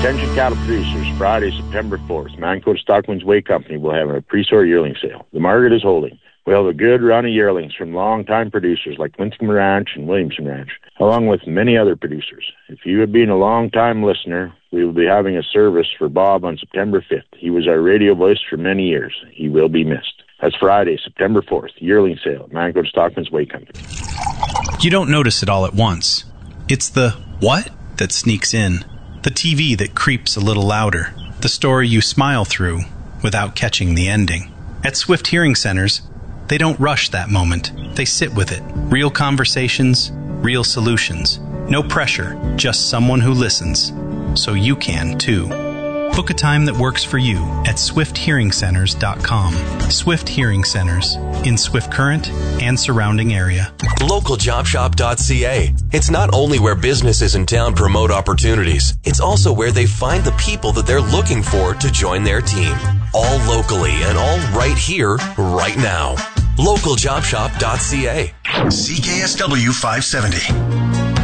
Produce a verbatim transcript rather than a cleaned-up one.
Attention cattle producers, Friday, September fourth, Mancota Stockman's Way Company will have a pre-sort yearling sale. The market is holding. We'll have a good run of yearlings from long-time producers like Lincecum Ranch and Williamson Ranch, along with many other producers. If you have been a long-time listener, we will be having a service for Bob on September fifth. He was our radio voice for many years. He will be missed. That's Friday, September fourth, yearling sale at Mancota Stockman's Way Company. You don't notice it all at once. It's the what that sneaks in. The T V that creeps a little louder. The story you smile through without catching the ending. At Swift Hearing Centers, they don't rush that moment. They sit with it. Real conversations, real solutions. No pressure, just someone who listens. So you can, too. Book a time that works for you at swift hearing centers dot com. Swift Hearing Centers in Swift Current and surrounding area. local job shop dot c a. It's not only where businesses in town promote opportunities, it's also where they find the people that they're looking for to join their team. All locally and all right here, right now. local job shop dot c a. C K S W five seventy.